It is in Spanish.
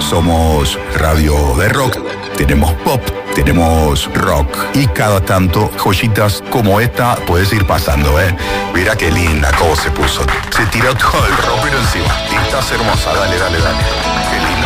somos radio de rock, tenemos pop, tenemos rock y cada tanto joyitas como esta puedes ir pasando, ¿eh? Mira qué linda cómo se puso. Se tiró todo el ropero encima. Y estás hermosa, dale. Qué linda.